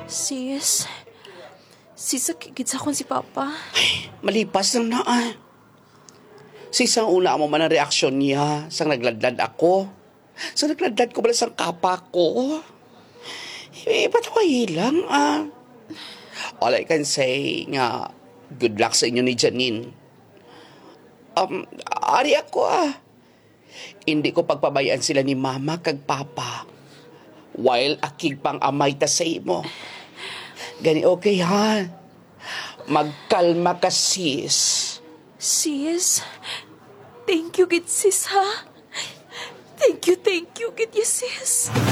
Sis, sakit sa akong si Papa. Malipas lang na Sisang una mo man ang reaksyon niya. Sang nagladlad ako. Sang nagladlad ko bala sang kapa ko. Pataway lang All I can say nga, good luck sa inyo ni Janine. Ari ako Hindi ko pagpabayaan sila ni Mama kag Papa. While akig pang amay ta sa imo. Gani okay ha? Magkalma ka sis. Sis, thank you gid sis ha. Thank you gid you sis.